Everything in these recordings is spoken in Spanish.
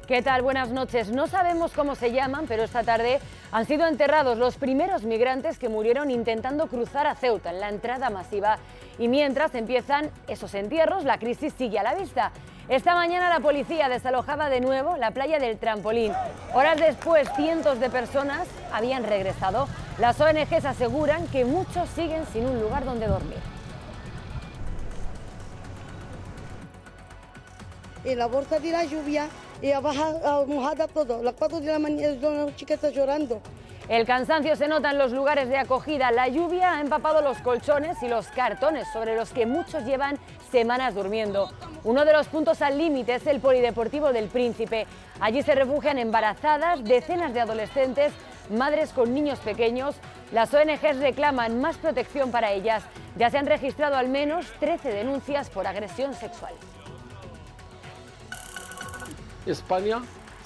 ¿Qué tal? Buenas noches. No sabemos cómo se llaman, pero esta tarde han sido enterrados los primeros migrantes que murieron intentando cruzar a Ceuta en la entrada masiva. Y mientras empiezan esos entierros, la crisis sigue a la vista. Esta mañana la policía desalojaba de nuevo la playa del Trampolín. Horas después, cientos de personas habían regresado. Las ONGs aseguran que muchos siguen sin un lugar donde dormir. Y la bolsa de la lluvia y abajo mojada todo. Las 4 de la mañana las chiquitas llorando. El cansancio se nota en los lugares de acogida. La lluvia ha empapado los colchones y los cartones sobre los que muchos llevan semanas durmiendo. Uno de los puntos al límite es el Polideportivo del Príncipe. Allí se refugian embarazadas, decenas de adolescentes, madres con niños pequeños. Las ONGs reclaman más protección para ellas. Ya se han registrado al menos 13 denuncias por agresión sexual. España.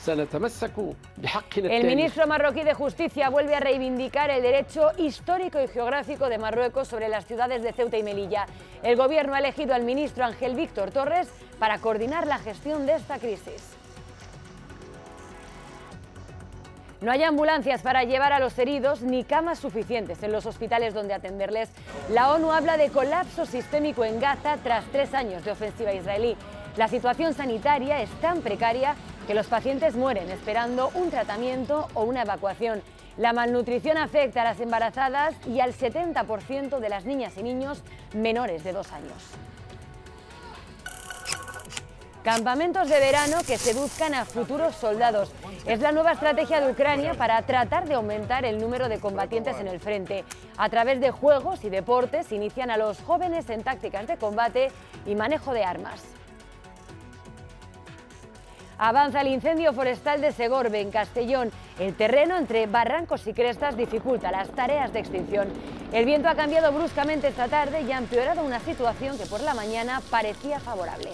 El ministro marroquí de Justicia vuelve a reivindicar el derecho histórico y geográfico de Marruecos sobre las ciudades de Ceuta y Melilla. El gobierno ha elegido al ministro Ángel Víctor Torres para coordinar la gestión de esta crisis. No hay ambulancias para llevar a los heridos ni camas suficientes en los hospitales donde atenderles. La ONU habla de colapso sistémico en Gaza tras 3 años de ofensiva israelí. La situación sanitaria es tan precaria que los pacientes mueren esperando un tratamiento o una evacuación. La malnutrición afecta a las embarazadas y al 70% de las niñas y niños menores de 2 años. Campamentos de verano que seduzcan a futuros soldados. Es la nueva estrategia de Ucrania para tratar de aumentar el número de combatientes en el frente. A través de juegos y deportes inician a los jóvenes en tácticas de combate y manejo de armas. Avanza el incendio forestal de Segorbe, en Castellón. El terreno entre barrancos y crestas dificulta las tareas de extinción. El viento ha cambiado bruscamente esta tarde y ha empeorado una situación que por la mañana parecía favorable.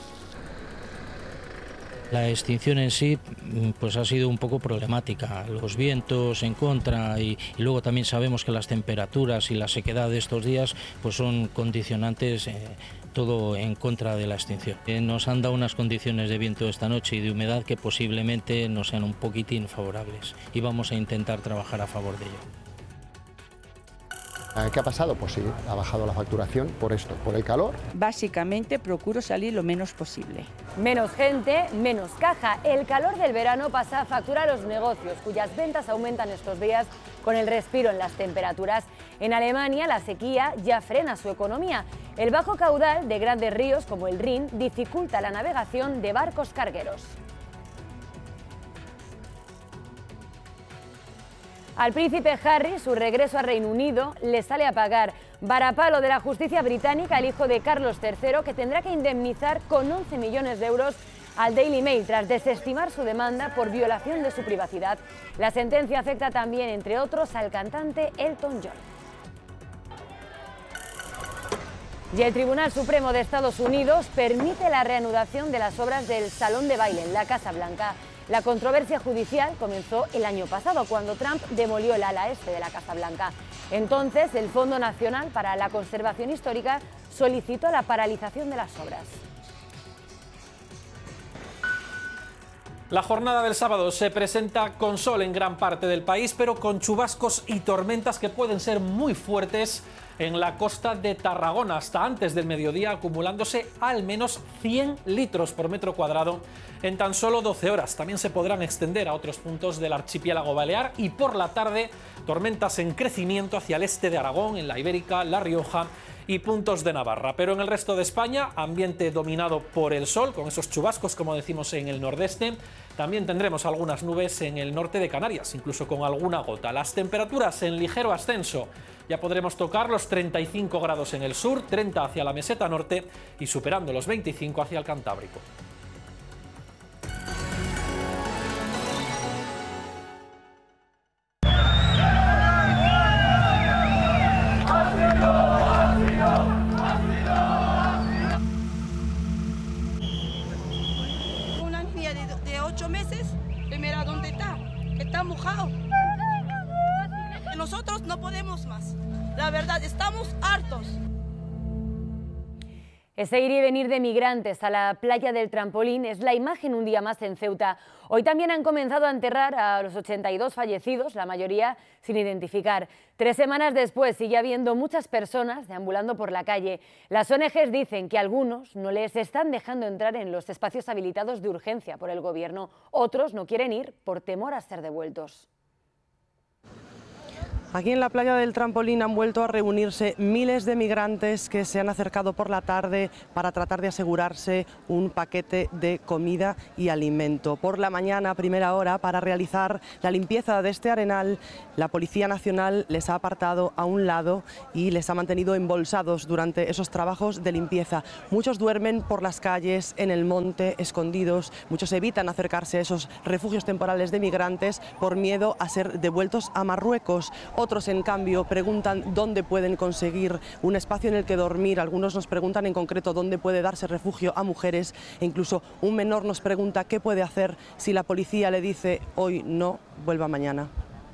La extinción en sí pues ha sido un poco problemática, los vientos en contra y luego también sabemos que las temperaturas y la sequedad de estos días pues son condicionantes, todo en contra de la extinción. Nos han dado unas condiciones de viento esta noche y de humedad que posiblemente nos sean un poquitín favorables y vamos a intentar trabajar a favor de ello. ¿Qué ha pasado? Pues sí, ha bajado la facturación por esto, por el calor. Básicamente procuro salir lo menos posible. Menos gente, menos caja. El calor del verano pasa a facturar a los negocios, cuyas ventas aumentan estos días con el respiro en las temperaturas. En Alemania, la sequía ya frena su economía. El bajo caudal de grandes ríos como el Rin dificulta la navegación de barcos cargueros. Al príncipe Harry, su regreso a Reino Unido le sale a pagar. Varapalo de la justicia británica, el hijo de Carlos III, que tendrá que indemnizar con 11 millones de euros al Daily Mail tras desestimar su demanda por violación de su privacidad. La sentencia afecta también, entre otros, al cantante Elton John. Y el Tribunal Supremo de Estados Unidos permite la reanudación de las obras del Salón de Baile en la Casa Blanca. La controversia judicial comenzó el año pasado, cuando Trump demolió el ala este de la Casa Blanca. Entonces, el Fondo Nacional para la Conservación Histórica solicitó la paralización de las obras. La jornada del sábado se presenta con sol en gran parte del país, pero con chubascos y tormentas que pueden ser muy fuertes en la costa de Tarragona, hasta antes del mediodía, acumulándose al menos 100 litros por metro cuadrado en tan solo 12 horas. También se podrán extender a otros puntos del archipiélago balear y por la tarde tormentas en crecimiento hacia el este de Aragón, en la Ibérica, La Rioja y puntos de Navarra. Pero en el resto de España, ambiente dominado por el sol, con esos chubascos, como decimos, en el nordeste. También tendremos algunas nubes en el norte de Canarias, incluso con alguna gota. Las temperaturas en ligero ascenso. Ya podremos tocar los 35 grados en el sur, 30 hacia la meseta norte y superando los 25 hacia el Cantábrico. Una niña de 8 meses, mira dónde está, que está mojado. Nosotros no podemos más. La verdad, estamos hartos. Ese ir y venir de migrantes a la playa del Trampolín es la imagen un día más en Ceuta. Hoy también han comenzado a enterrar a los 82 fallecidos, la mayoría sin identificar. 3 semanas después sigue habiendo muchas personas deambulando por la calle. Las ONGs dicen que algunos no les están dejando entrar en los espacios habilitados de urgencia por el gobierno. Otros no quieren ir por temor a ser devueltos. Aquí en la playa del Trampolín han vuelto a reunirse miles de migrantes que se han acercado por la tarde para tratar de asegurarse un paquete de comida y alimento. Por la mañana, a primera hora, para realizar la limpieza de este arenal, la Policía Nacional les ha apartado a un lado y les ha mantenido embolsados durante esos trabajos de limpieza. Muchos duermen por las calles, en el monte, escondidos. Muchos evitan acercarse a esos refugios temporales de migrantes por miedo a ser devueltos a Marruecos. Otros, en cambio, preguntan dónde pueden conseguir un espacio en el que dormir. Algunos nos preguntan en concreto dónde puede darse refugio a mujeres. E incluso un menor nos pregunta qué puede hacer si la policía le dice hoy no, vuelva mañana.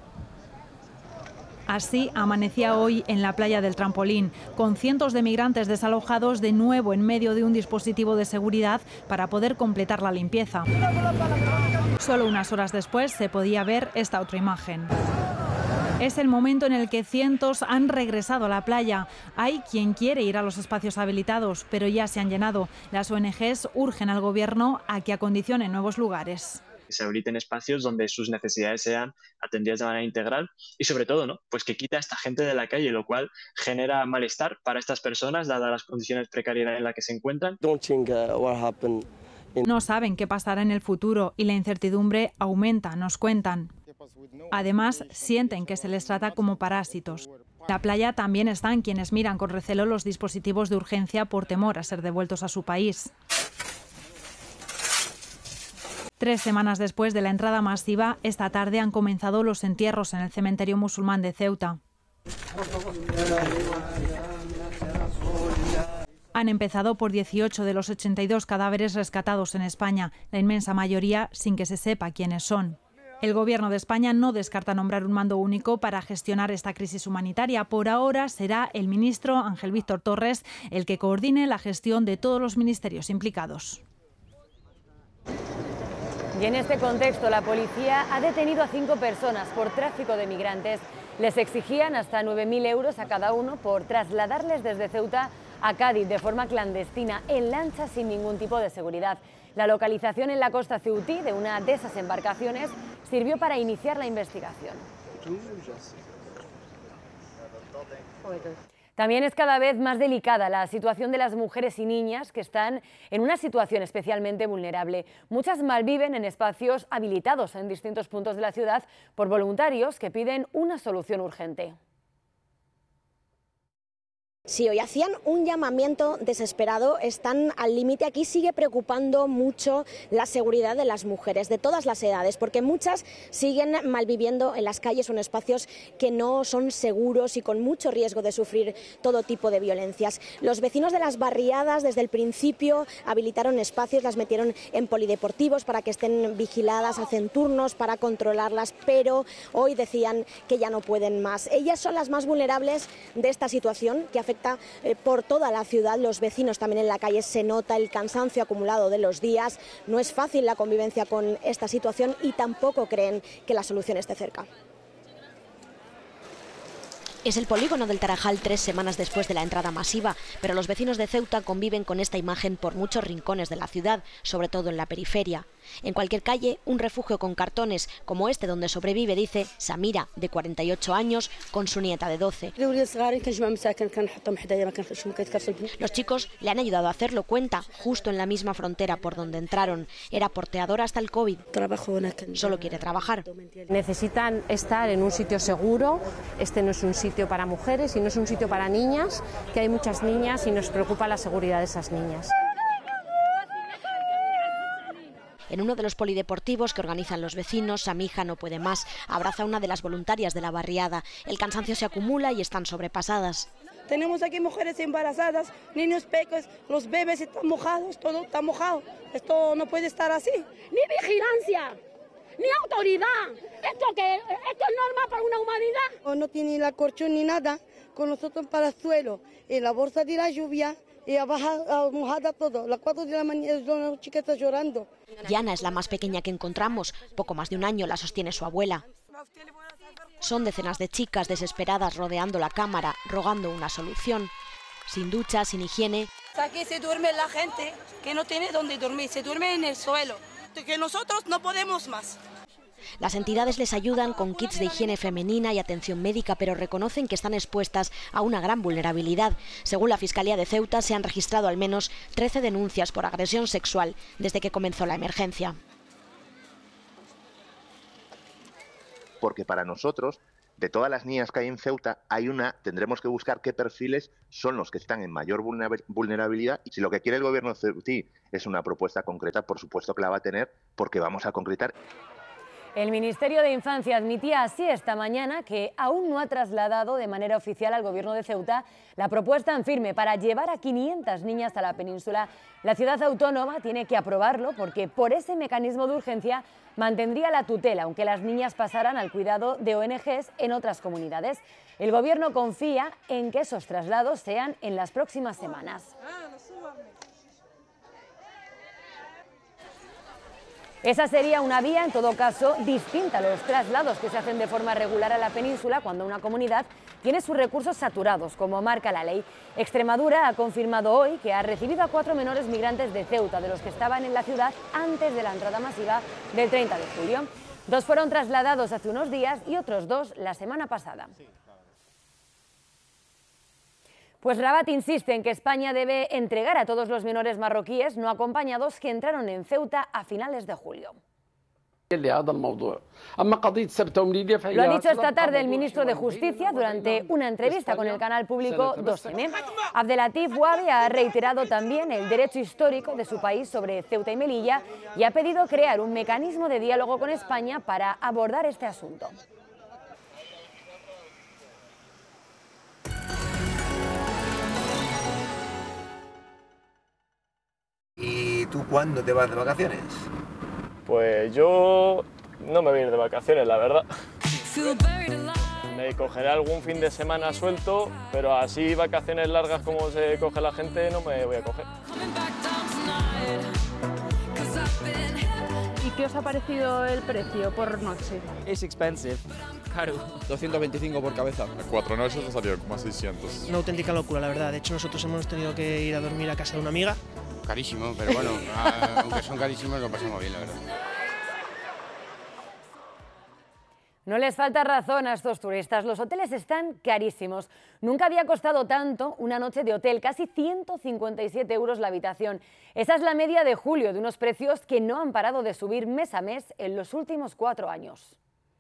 Así amanecía hoy en la playa del Trampolín, con cientos de migrantes desalojados de nuevo en medio de un dispositivo de seguridad para poder completar la limpieza. Solo unas horas después se podía ver esta otra imagen. Es el momento en el que cientos han regresado a la playa. Hay quien quiere ir a los espacios habilitados, pero ya se han llenado. Las ONGs urgen al gobierno a que acondicione nuevos lugares. Que se habiliten espacios donde sus necesidades sean atendidas de manera integral y sobre todo, ¿no?, pues que quita a esta gente de la calle, lo cual genera malestar para estas personas dadas las condiciones precarias en las que se encuentran. No saben qué pasará en el futuro y la incertidumbre aumenta, nos cuentan. Además, sienten que se les trata como parásitos. En la playa también están quienes miran con recelo los dispositivos de urgencia por temor a ser devueltos a su país. 3 semanas después de la entrada masiva, esta tarde han comenzado los entierros en el cementerio musulmán de Ceuta. Han empezado por 18 de los 82 cadáveres rescatados en España, la inmensa mayoría sin que se sepa quiénes son. El Gobierno de España no descarta nombrar un mando único para gestionar esta crisis humanitaria. Por ahora será el ministro Ángel Víctor Torres el que coordine la gestión de todos los ministerios implicados. Y en este contexto, la policía ha detenido a 5 personas por tráfico de migrantes. Les exigían hasta 9.000 euros a cada uno por trasladarles desde Ceuta a Cádiz de forma clandestina, en lancha sin ningún tipo de seguridad. La localización en la costa ceutí de una de esas embarcaciones sirvió para iniciar la investigación. También es cada vez más delicada la situación de las mujeres y niñas que están en una situación especialmente vulnerable. Muchas malviven en espacios habilitados en distintos puntos de la ciudad por voluntarios que piden una solución urgente. Sí, hoy hacían un llamamiento desesperado, están al límite. Aquí sigue preocupando mucho la seguridad de las mujeres de todas las edades, porque muchas siguen malviviendo en las calles o en espacios que no son seguros y con mucho riesgo de sufrir todo tipo de violencias. Los vecinos de las barriadas desde el principio habilitaron espacios, las metieron en polideportivos para que estén vigiladas, hacen turnos para controlarlas, pero hoy decían que ya no pueden más. Ellas son las más vulnerables de esta situación que afecta por toda la ciudad. Los vecinos también en la calle, se nota el cansancio acumulado de los días. No es fácil la convivencia con esta situación y tampoco creen que la solución esté cerca. Es el polígono del Tarajal 3 semanas después de la entrada masiva, pero los vecinos de Ceuta conviven con esta imagen por muchos rincones de la ciudad, sobre todo en la periferia. En cualquier calle, un refugio con cartones, como este donde sobrevive, dice Samira, de 48 años, con su nieta de 12. Los chicos le han ayudado a hacerlo, cuenta, justo en la misma frontera por donde entraron. Era porteadora hasta el COVID. Solo quiere trabajar. Necesitan estar en un sitio seguro. Este no es un sitio para mujeres y no es un sitio para niñas, que hay muchas niñas y nos preocupa la seguridad de esas niñas. En uno de los polideportivos que organizan los vecinos, Samija no puede más. Abraza a una de las voluntarias de la barriada. El cansancio se acumula y están sobrepasadas. Tenemos aquí mujeres embarazadas, niños pequeños, los bebés están mojados, todo está mojado. Esto no puede estar así. Ni vigilancia, ni autoridad. ¿Esto qué? ¿Esto es norma para una humanidad? No tiene la colchón ni nada, con nosotros para el suelo, en la bolsa de la lluvia y abajo mojada todo. Las 4 de la mañana las chiquitas llorando. Yana es la más pequeña que encontramos. Poco más de un año la sostiene su abuela. Son decenas de chicas desesperadas rodeando la cámara, rogando una solución. Sin ducha, sin higiene. Aquí se duerme la gente que no tiene dónde dormir, se duerme en el suelo. Que nosotros no podemos más. Las entidades les ayudan con kits de higiene femenina y atención médica, pero reconocen que están expuestas a una gran vulnerabilidad. Según la Fiscalía de Ceuta, se han registrado al menos 13 denuncias por agresión sexual desde que comenzó la emergencia. Porque para nosotros, de todas las niñas que hay en Ceuta, tendremos que buscar qué perfiles son los que están en mayor vulnerabilidad. Y si lo que quiere el gobierno ceutí es una propuesta concreta, por supuesto que la va a tener, porque vamos a concretar. El Ministerio de Infancia admitía así esta mañana que aún no ha trasladado de manera oficial al Gobierno de Ceuta la propuesta en firme para llevar a 500 niñas a la península. La ciudad autónoma tiene que aprobarlo porque por ese mecanismo de urgencia mantendría la tutela, aunque las niñas pasaran al cuidado de ONGs en otras comunidades. El Gobierno confía en que esos traslados sean en las próximas semanas. Esa sería una vía, en todo caso, distinta a los traslados que se hacen de forma regular a la península cuando una comunidad tiene sus recursos saturados, como marca la ley. Extremadura ha confirmado hoy que ha recibido a 4 menores migrantes de Ceuta, de los que estaban en la ciudad antes de la entrada masiva del 30 de julio. 2 fueron trasladados hace unos días y otros 2 la semana pasada. Pues Rabat insiste en que España debe entregar a todos los menores marroquíes no acompañados que entraron en Ceuta a finales de julio. Lo ha dicho esta tarde el ministro de Justicia durante una entrevista con el canal público 2M. Abdelatif Ouabe ha reiterado también el derecho histórico de su país sobre Ceuta y Melilla y ha pedido crear un mecanismo de diálogo con España para abordar este asunto. ¿Y tú cuándo te vas de vacaciones? Pues yo no me voy a ir de vacaciones, la verdad. Me cogeré algún fin de semana suelto, pero así vacaciones largas como se coge la gente no me voy a coger. ¿Y qué os ha parecido el precio por noche? Es expensive. Caro. 225 por cabeza. 4 noches nos salió como a 600. Una auténtica locura, la verdad. De hecho, nosotros hemos tenido que ir a dormir a casa de una amiga. Carísimo, pero bueno, aunque son carísimos lo pasamos bien, la verdad. No les falta razón a estos turistas, los hoteles están carísimos. Nunca había costado tanto una noche de hotel, casi 157 € la habitación. Esa es la media de julio, de unos precios que no han parado de subir mes a mes en los últimos 4 años.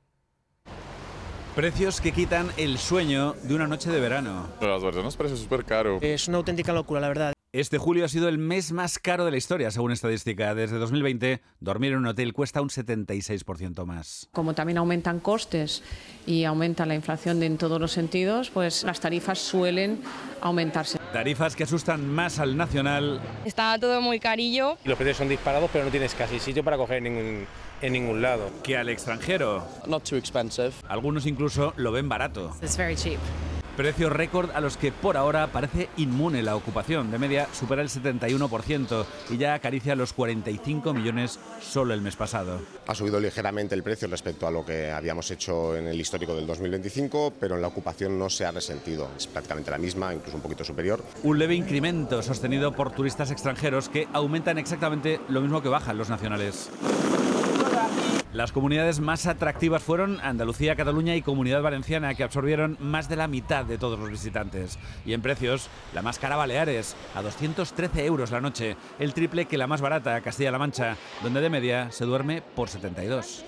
Precios que quitan el sueño de una noche de verano. Pero las verdad, unos precios súper caros. Es una auténtica locura, la verdad. Este julio ha sido el mes más caro de la historia, según estadística. Desde 2020, dormir en un hotel cuesta un 76% más. Como también aumentan costes y aumenta la inflación en todos los sentidos, pues las tarifas suelen aumentarse. Tarifas que asustan más al nacional. Está todo muy carillo. Los precios son disparados, pero no tienes casi sitio para coger en ningún lado. Que al extranjero. Not too expensive. Algunos incluso lo ven barato. It's very cheap. Precios récord a los que por ahora parece inmune la ocupación. De media supera el 71% y ya acaricia los 45 millones solo el mes pasado. Ha subido ligeramente el precio respecto a lo que habíamos hecho en el histórico del 2025, pero en la ocupación no se ha resentido. Es prácticamente la misma, incluso un poquito superior. Un leve incremento sostenido por turistas extranjeros que aumentan exactamente lo mismo que bajan los nacionales. Las comunidades más atractivas fueron Andalucía, Cataluña y Comunidad Valenciana, que absorbieron más de la mitad de todos los visitantes. Y en precios, la más cara Baleares, a 213 € la noche, el triple que la más barata, Castilla-La Mancha, donde de media se duerme por 72.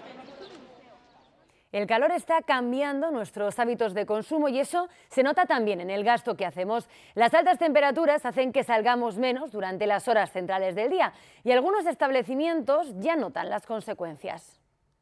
El calor está cambiando nuestros hábitos de consumo y eso se nota también en el gasto que hacemos. Las altas temperaturas hacen que salgamos menos durante las horas centrales del día y algunos establecimientos ya notan las consecuencias.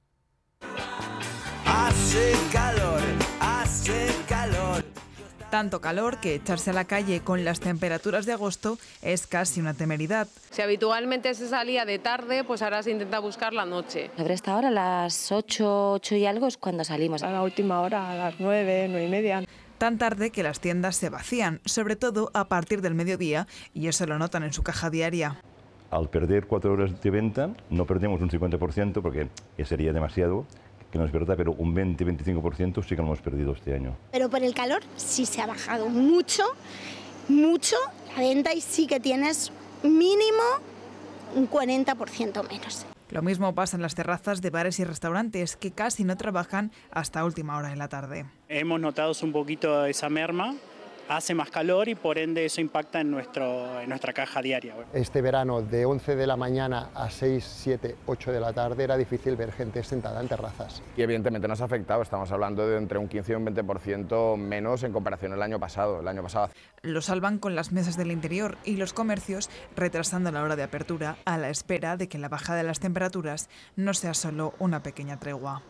Hace calor, hace calor. Tanto calor que echarse a la calle con las temperaturas de agosto es casi una temeridad. Si habitualmente se salía de tarde, pues ahora se intenta buscar la noche. Sobre esta hora, a las 8 y algo es cuando salimos. A la última hora, a las 9, 9:30. tan tarde que las tiendas se vacían, sobre todo a partir del mediodía, y eso lo notan en su caja diaria. Al perder 4 horas de venta, no perdemos un 50%, porque sería demasiado, que no es verdad, pero un 20-25% sí que lo hemos perdido este año. Pero por el calor sí se ha bajado mucho, mucho la venta, y sí que tienes mínimo un 40% menos. Lo mismo pasa en las terrazas de bares y restaurantes, que casi no trabajan hasta última hora de la tarde. Hemos notado un poquito esa merma, hace más calor y por ende eso impacta en nuestra caja diaria. Este verano de 11 de la mañana a 6, 7, 8 de la tarde era difícil ver gente sentada en terrazas. Y evidentemente nos ha afectado, estamos hablando de entre un 15 y un 20% menos en comparación al año pasado. Lo salvan con las mesas del interior y los comercios retrasando la hora de apertura a la espera de que la bajada de las temperaturas no sea solo una pequeña tregua.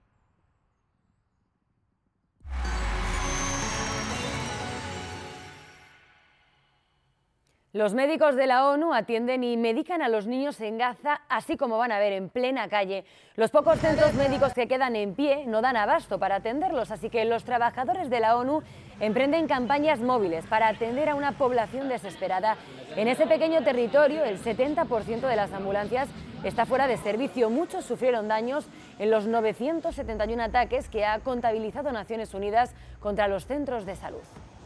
Los médicos de la ONU atienden y medican a los niños en Gaza, así como van a ver en plena calle. Los pocos centros médicos que quedan en pie no dan abasto para atenderlos, así que los trabajadores de la ONU emprenden campañas móviles para atender a una población desesperada. En ese pequeño territorio, el 70% de las ambulancias está fuera de servicio. Muchos sufrieron daños en los 971 ataques que ha contabilizado Naciones Unidas contra los centros de salud.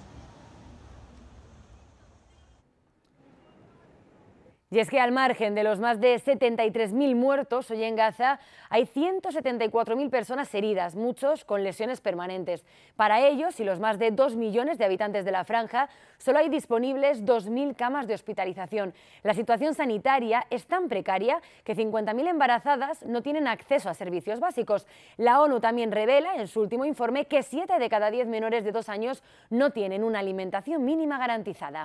Y es que al margen de los más de 73.000 muertos hoy en Gaza, hay 174.000 personas heridas, muchos con lesiones permanentes. Para ellos y los más de 2 millones de habitantes de la franja, solo hay disponibles 2.000 camas de hospitalización. La situación sanitaria es tan precaria que 50.000 embarazadas no tienen acceso a servicios básicos. La ONU también revela en su último informe que 7 de cada 10 menores de 2 años no tienen una alimentación mínima garantizada.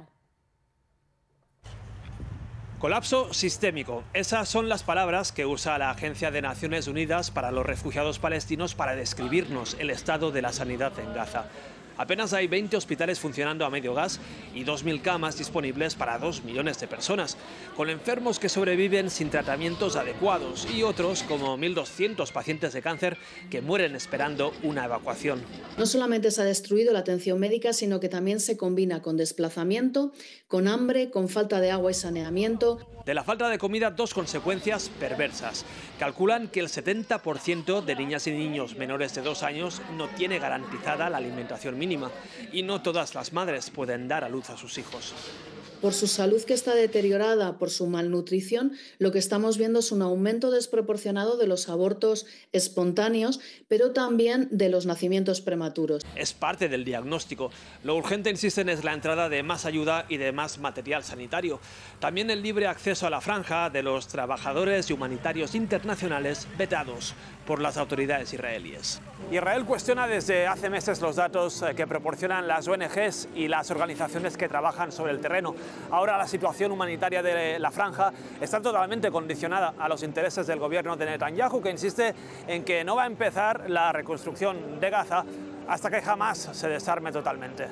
Colapso sistémico. Esas son las palabras que usa la Agencia de Naciones Unidas para los Refugiados Palestinos para describirnos el estado de la sanidad en Gaza. Apenas hay 20 hospitales funcionando a medio gas y 2.000 camas disponibles para 2 millones de personas, con enfermos que sobreviven sin tratamientos adecuados y otros, como 1.200 pacientes de cáncer, que mueren esperando una evacuación. No solamente se ha destruido la atención médica, sino que también se combina con desplazamiento, con hambre, con falta de agua y saneamiento. De la falta de comida, 2 consecuencias perversas. Calculan que el 70% de niñas y niños menores de 2 años no tiene garantizada la alimentación mínima y no todas las madres pueden dar a luz a sus hijos. Por su salud, que está deteriorada por su malnutrición, lo que estamos viendo es un aumento desproporcionado de los abortos espontáneos, pero también de los nacimientos prematuros. Es parte del diagnóstico. Lo urgente, insisten, es la entrada de más ayuda y de más material sanitario. También el libre acceso a la franja de los trabajadores y humanitarios internacionales vetados por las autoridades israelíes. Israel cuestiona desde hace meses los datos que proporcionan las ONGs y las organizaciones que trabajan sobre el terreno. Ahora la situación humanitaria de la franja está totalmente condicionada a los intereses del gobierno de Netanyahu, que insiste en que no va a empezar la reconstrucción de Gaza hasta que Hamás se desarme totalmente.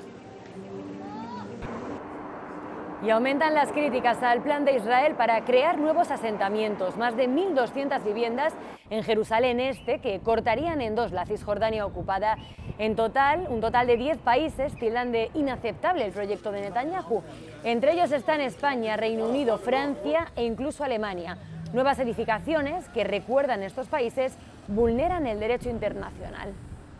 Y aumentan las críticas al plan de Israel para crear nuevos asentamientos, más de 1.200 viviendas en Jerusalén Este, que cortarían en 2 la Cisjordania ocupada. En total, un total de 10 países tildan de inaceptable el proyecto de Netanyahu. Entre ellos están España, Reino Unido, Francia e incluso Alemania. Nuevas edificaciones que, recuerdan estos países, vulneran el derecho internacional.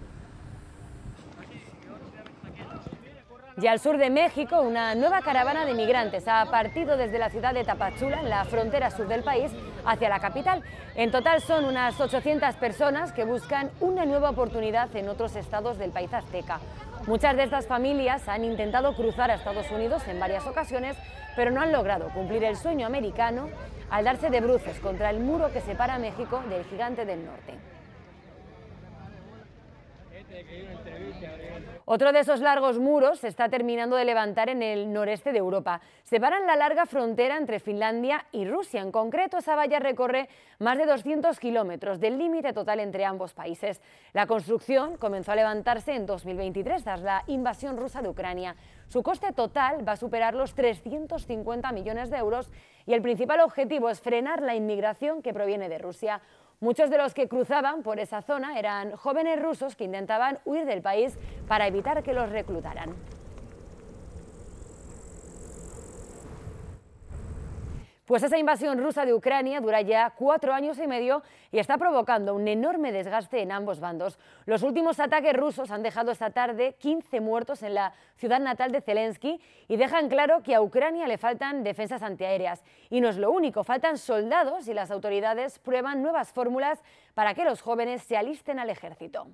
Y al sur de México, una nueva caravana de migrantes ha partido desde la ciudad de Tapachula, en la frontera sur del país, hacia la capital. En total son unas 800 personas que buscan una nueva oportunidad en otros estados del país azteca. Muchas de estas familias han intentado cruzar a Estados Unidos en varias ocasiones, pero no han logrado cumplir el sueño americano al darse de bruces contra el muro que separa a México del gigante del norte. Otro de esos largos muros se está terminando de levantar en el noreste de Europa. Separan la larga frontera entre Finlandia y Rusia. En concreto, esa valla recorre más de 200 kilómetros del límite total entre ambos países. La construcción comenzó a levantarse en 2023 tras la invasión rusa de Ucrania. Su coste total va a superar los 350 millones de euros y el principal objetivo es frenar la inmigración que proviene de Rusia. Muchos de los que cruzaban por esa zona eran jóvenes rusos que intentaban huir del país para evitar que los reclutaran. Pues esa invasión rusa de Ucrania dura ya 4 años y medio y está provocando un enorme desgaste en ambos bandos. Los últimos ataques rusos han dejado esta tarde 15 muertos en la ciudad natal de Zelensky y dejan claro que a Ucrania le faltan defensas antiaéreas. Y no es lo único, faltan soldados y las autoridades prueban nuevas fórmulas para que los jóvenes se alisten al ejército.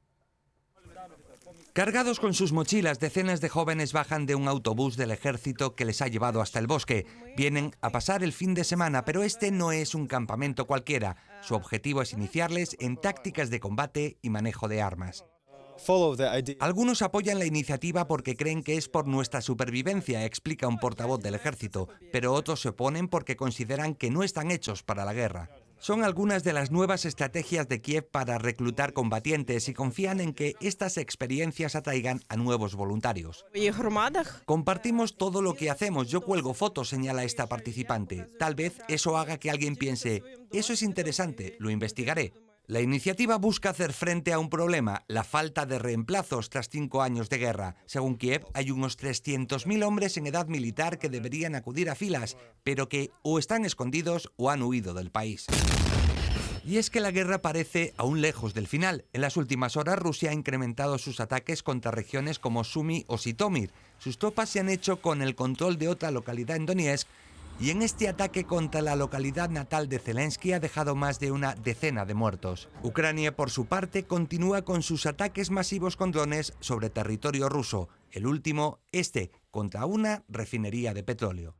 Cargados con sus mochilas, decenas de jóvenes bajan de un autobús del ejército que les ha llevado hasta el bosque. Vienen a pasar el fin de semana, pero este no es un campamento cualquiera. Su objetivo es iniciarles en tácticas de combate y manejo de armas. Algunos apoyan la iniciativa porque creen que es por nuestra supervivencia, explica un portavoz del ejército, pero otros se oponen porque consideran que no están hechos para la guerra. Son algunas de las nuevas estrategias de Kiev para reclutar combatientes y confían en que estas experiencias atraigan a nuevos voluntarios. Compartimos todo lo que hacemos, yo cuelgo fotos, señala esta participante. Tal vez eso haga que alguien piense, eso es interesante, lo investigaré. La iniciativa busca hacer frente a un problema, la falta de reemplazos tras 5 años de guerra. Según Kiev, hay unos 300.000 hombres en edad militar que deberían acudir a filas, pero que o están escondidos o han huido del país. Y es que la guerra parece aún lejos del final. En las últimas horas, Rusia ha incrementado sus ataques contra regiones como Sumy o Zitomir. Sus tropas se han hecho con el control de otra localidad en Donetsk, y en este ataque contra la localidad natal de Zelensky ha dejado más de una decena de muertos. Ucrania, por su parte, continúa con sus ataques masivos con drones sobre territorio ruso. El último, contra una refinería de petróleo.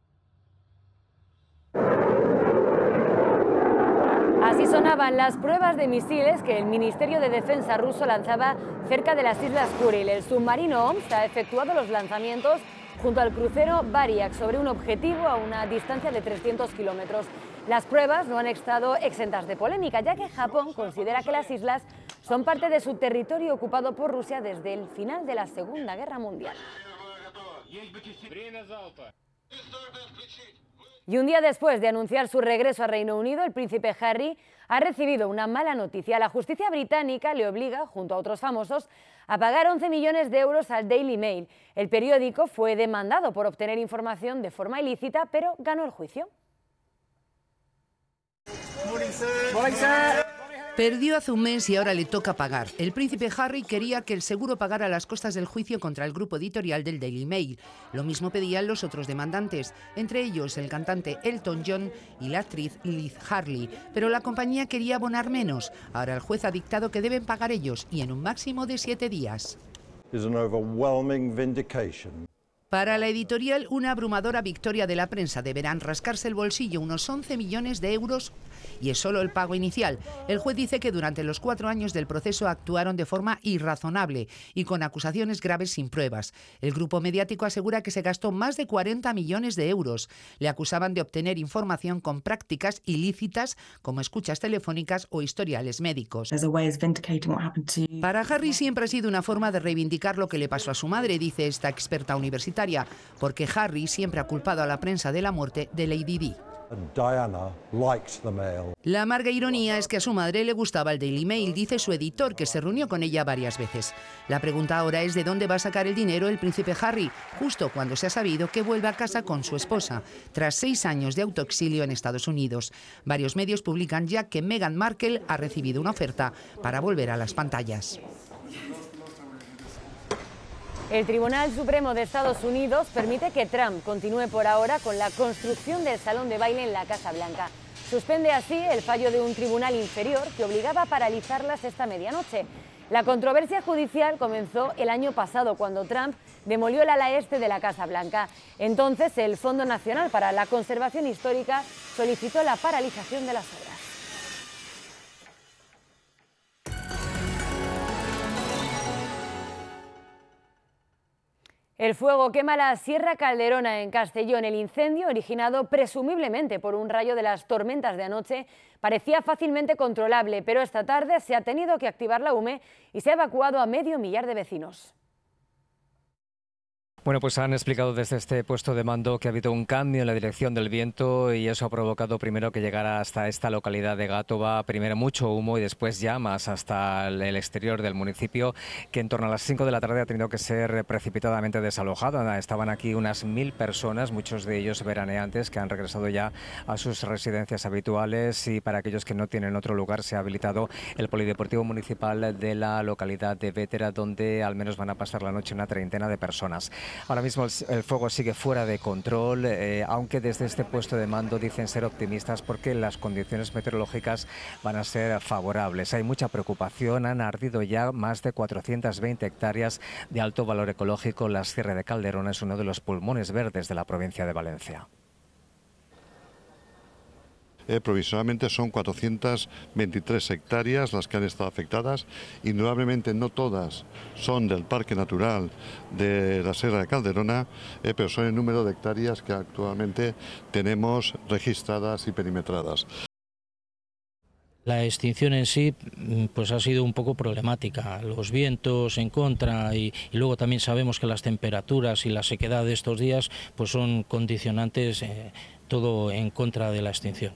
Así sonaban las pruebas de misiles que el Ministerio de Defensa ruso lanzaba cerca de las Islas Kuril. El submarino Omsk ha efectuado los lanzamientos junto al crucero Variak sobre un objetivo a una distancia de 300 kilómetros. Las pruebas no han estado exentas de polémica, ya que Japón considera que las islas son parte de su territorio ocupado por Rusia desde el final de la Segunda Guerra Mundial. Y un día después de anunciar su regreso a Reino Unido, el príncipe Harry ha recibido una mala noticia. La justicia británica le obliga, junto a otros famosos, a pagar 11 millones de euros al Daily Mail. El periódico fue demandado por obtener información de forma ilícita, pero ganó el juicio. Perdió hace un mes y ahora le toca pagar. El príncipe Harry quería que el seguro pagara las costas del juicio contra el grupo editorial del Daily Mail. Lo mismo pedían los otros demandantes, entre ellos el cantante Elton John y la actriz Liz Hurley. Pero la compañía quería abonar menos. Ahora el juez ha dictado que deben pagar ellos y en un máximo de 7 días. Para la editorial, una abrumadora victoria de la prensa. Deberán rascarse el bolsillo unos 11 millones de euros y es solo el pago inicial. El juez dice que durante los 4 años del proceso actuaron de forma irrazonable y con acusaciones graves sin pruebas. El grupo mediático asegura que se gastó más de 40 millones de euros. Le acusaban de obtener información con prácticas ilícitas como escuchas telefónicas o historiales médicos. Para Harry siempre ha sido una forma de reivindicar lo que le pasó a su madre, dice esta experta universitaria, porque Harry siempre ha culpado a la prensa de la muerte de Lady Di. La amarga ironía es que a su madre le gustaba el Daily Mail, dice su editor, que se reunió con ella varias veces. La pregunta ahora es de dónde va a sacar el dinero el príncipe Harry, justo cuando se ha sabido que vuelve a casa con su esposa, tras 6 años de autoexilio en Estados Unidos. Varios medios publican ya que Meghan Markle ha recibido una oferta para volver a las pantallas. El Tribunal Supremo de Estados Unidos permite que Trump continúe por ahora con la construcción del salón de baile en la Casa Blanca. Suspende así el fallo de un tribunal inferior que obligaba a paralizarlas esta medianoche. La controversia judicial comenzó el año pasado cuando Trump demolió el ala este de la Casa Blanca. Entonces el Fondo Nacional para la Conservación Histórica solicitó la paralización de las obras. El fuego quema la Sierra Calderona en Castellón. El incendio, originado presumiblemente por un rayo de las tormentas de anoche, parecía fácilmente controlable, pero esta tarde se ha tenido que activar la UME y se ha evacuado a 500 de vecinos. Bueno, pues han explicado desde este puesto de mando que ha habido un cambio en la dirección del viento y eso ha provocado primero que llegara hasta esta localidad de Gátova, primero mucho humo y después llamas hasta el exterior del municipio, que en torno a las 5 de la tarde ha tenido que ser precipitadamente desalojado. Estaban aquí unas 1000 personas, muchos de ellos veraneantes, que han regresado ya a sus residencias habituales, y para aquellos que no tienen otro lugar se ha habilitado el polideportivo municipal de la localidad de Bétera, donde al menos van a pasar la noche una treintena de personas. Ahora mismo el fuego sigue fuera de control, aunque desde este puesto de mando dicen ser optimistas porque las condiciones meteorológicas van a ser favorables. Hay mucha preocupación, han ardido ya más de 420 hectáreas de alto valor ecológico. La Sierra de Calderona es uno de los pulmones verdes de la provincia de Valencia. Provisionalmente son 423 hectáreas las que han estado afectadas. Indudablemente no todas son del Parque Natural de la Sierra de Calderona, pero son el número de hectáreas que actualmente tenemos registradas y perimetradas. La extinción en sí pues ha sido un poco problemática, los vientos en contra y luego también sabemos que las temperaturas y la sequedad de estos días pues son condicionantes, todo en contra de la extinción.